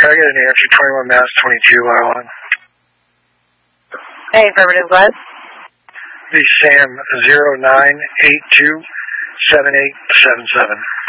Can I get an answer? 21 Mass 22 Island. Hey, affirmative, go ahead. The Sam 09827877.